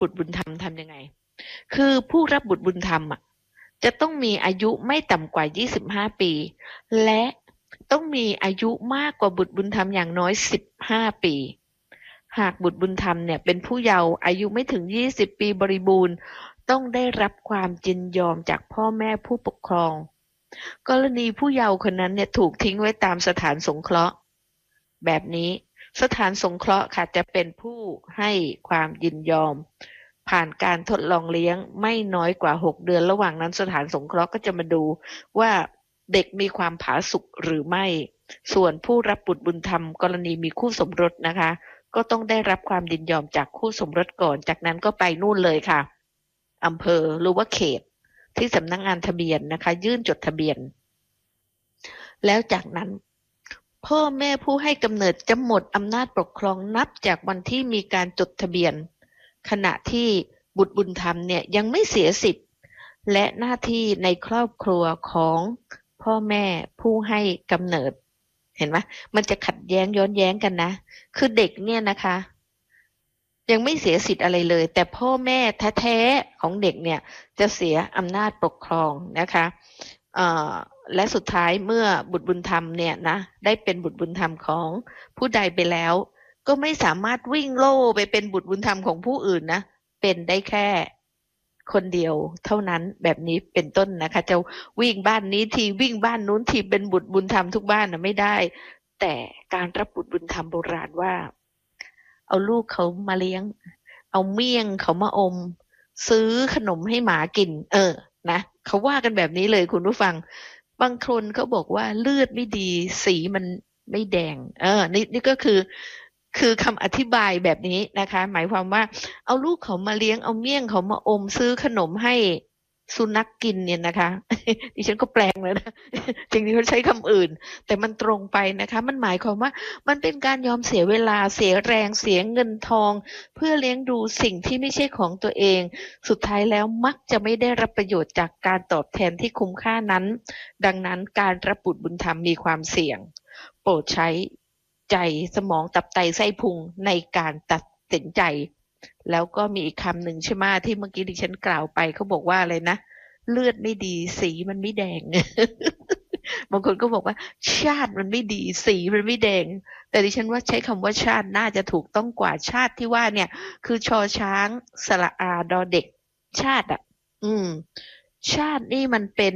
บุตรบุญธรรมทำยังไงคือผู้รับบุตรบุญธรรมจะต้องมีอายุไม่ต่ำกว่า25 ปีและต้องมีอายุมากกว่าบุตรบุญธรรมอย่างน้อย15 ปีหากบุตรบุญธรรมเนี่ยเป็นผู้เยาว์อายุไม่ถึง20 ปีบริบูรณ์ต้องได้รับความยินยอมจากพ่อแม่ผู้ปกครองกรณีผู้เยาว์คนนั้นเนี่ยถูกทิ้งไว้ตามสถานสงเคราะห์แบบนี้สถานสงเคราะห์ค่ะจะเป็นผู้ให้ความยินยอมผ่านการทดลองเลี้ยงไม่น้อยกว่า6 เดือนระหว่างนั้นสถานสงเคราะห์ก็จะมาดูว่าเด็กมีความผาสุกหรือไม่ส่วนผู้รับบุตรบุญธรรมกรณีมีคู่สมรสนะคะก็ต้องได้รับความยินยอมจากคู่สมรสก่อนจากนั้นก็ไปนู่นเลยค่ะอำเภอหรือว่าเขตที่สำนักงานทะเบียนนะคะยื่นจดทะเบียนแล้วจากนั้นพ่อแม่ผู้ให้กำเนิดจะหมดอำนาจปกครองนับจากวันที่มีการจดทะเบียนขณะที่บุตรบุญธรรมเนี่ยยังไม่เสียสิทธิ์และหน้าที่ในครอบครัวของพ่อแม่ผู้ให้กำเนิดเห็นไหมมันจะขัดแย้งย้อนแย้งกันนะคือเด็กเนี่ยนะคะยังไม่เสียสิทธิ์อะไรเลยแต่พ่อแม่แท้ๆของเด็กเนี่ยจะเสียอำนาจปกครองนะคะและสุดท้ายเมื่อบุตรบุญธรรมเนี่ยนะได้เป็นบุตรบุญธรรมของผู้ใดไปแล้วก็ไม่สามารถวิ่งโล่ไปเป็นบุตรบุญธรรมของผู้อื่นนะเป็นได้แค่คนเดียวเท่านั้นแบบนี้เป็นต้นนะคะจะวิ่งบ้านนี้ทีวิ่งบ้านนู้นทีเป็นบุตรบุญธรรมทุกบ้านนะไม่ได้แต่การรับบุตรบุญธรรมโบราณว่าเอาลูกเขามาเลี้ยงเอาเมี่ยงเขามาอมซื้อขนมให้หมากินนะเขาว่ากันแบบนี้เลยคุณผู้ฟังบางคนเขาบอกว่าเลือดไม่ดีสีมันไม่แดงนี่ก็คือคำอธิบายแบบนี้นะคะหมายความว่าเอาลูกเขามาเลี้ยงเอาเมี่ยงเขามาอมซื้อขนมให้สุนัขกินเนี่ยนะคะ ดิฉันก็แปลงเลยนะจริงๆเขาใช้คำอื่นแต่มันตรงไปนะคะมันหมายความว่ามันเป็นการยอมเสียเวลาเสียแรงเสียเงินทองเพื่อเลี้ยงดูสิ่งที่ไม่ใช่ของตัวเองสุดท้ายแล้วมักจะไม่ได้รับประโยชน์จากการตอบแทนที่คุ้มค่านั้นดังนั้นการรับบุตรบุญธรรมมีความเสี่ยงโปรดใช้ใจสมองตับไตไส้พุงในการตัดสินใจแล้วก็มีอีกคำหนึ่งใช่ไหมที่เมื่อกี้ดิฉันกล่าวไปเขาบอกว่าอะไรนะเลือดไม่ดีสีมันไม่แดง บางคนก็บอกว่าชาติมันไม่ดีสีมันไม่แดงแต่ดิฉันว่าใช้คำว่าชาติน่าจะถูกต้องกว่าชาติที่ว่าเนี่ยคือชอช้างสระอาดอเด็กชาติชาตินี่มันเป็น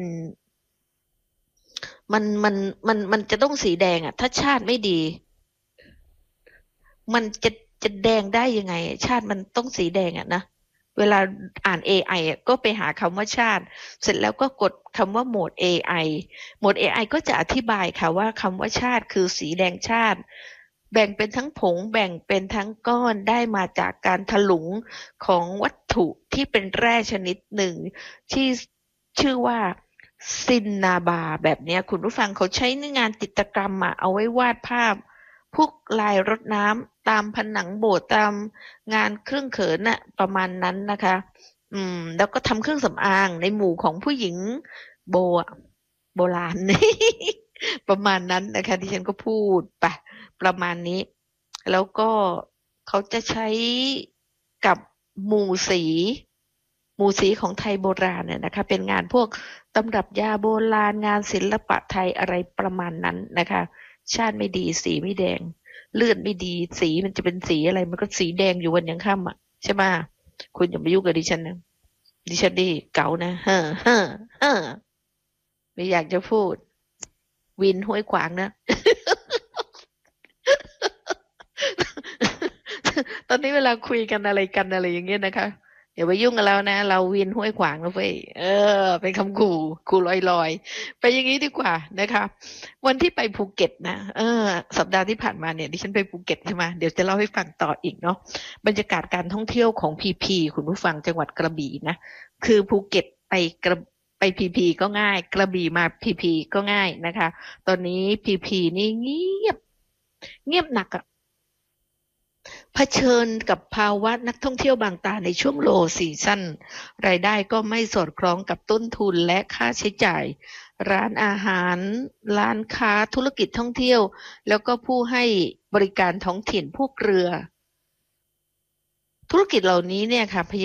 มันจะต้องสีแดงถ้าชาติไม่ดีมันจะแดงได้ยังไงชาติมันต้องสีแดงนะเวลาอ่าน AI ก็ไปหาคำว่าชาติเสร็จแล้วก็กดคำว่าโหมด AI โหมด AI ก็จะอธิบายค่ะว่าคำว่าชาติคือสีแดงชาติแบ่งเป็นทั้งผงแบ่งเป็นทั้งก้อนได้มาจากการถลุงของวัตถุที่เป็นแร่ชนิดหนึ่งที่ชื่อว่าซินนาบาแบบนี้คุณผู้ฟังเขาใช้ในงานจิตรกรรมเอาไว้วาดภาพพวกลายรดน้ำตามผนังโบสถ์ตามงานเครื่องเขินประมาณนั้นนะคะแล้วก็ทำเครื่องสำอางในหมู่ของผู้หญิงโบราณ ประมาณนั้นนะคะที่ฉันก็พูดไปประมาณนี้แล้วก็เขาจะใช้กับหมู่สีของไทยโบราณเนี่ยนะคะเป็นงานพวกตำรับยาโบราณงานศิลปะไทยอะไรประมาณนั้นนะคะชาติไม่ดีสีไม่แดงเลือดไม่ดีสีมันจะเป็นสีอะไรมันก็สีแดงอยู่วันยังค่ำใช่ไหมคุณอย่ามายุ่งกับดิฉันนะดิฉันดีเก่านะไม่อยากจะพูดวินห้วยขวางนะ ตอนนี้เวลาคุยกันอะไรอย่างเงี้ยนะคะอย่าไปยุ่งกับเรานะเราวินห้วยขวางนะเฟ้ยเป็นคำขู่ลอยไปอย่างนี้ดีกว่านะคะวันที่ไปภูเก็ตนะสัปดาห์ที่ผ่านมาเนี่ยดิฉันไปภูเก็ตใช่ไหมเดี๋ยวจะเล่าให้ฟังต่ออีกเนาะบรรยากาศการท่องเที่ยวของพีคุณผู้ฟังจังหวัดกระบี่นะคือภูเก็ตไปพีก็ง่ายกระบี่มาพีก็ง่ายนะคะตอนนี้พีนี่เงียบหนักเผชิญกับภาวะนักท่องเที่ยวบางตาในช่วงโลซีซั่นรายได้ก็ไม่สอดคล้องกับต้นทุนและค่าใช้จ่ายร้านอาหารร้านค้าธุรกิจท่องเที่ยวแล้วก็ผู้ให้บริการท้องถิ่นพวกเรือธุรกิจเหล่านี้เนี่ยค่ะ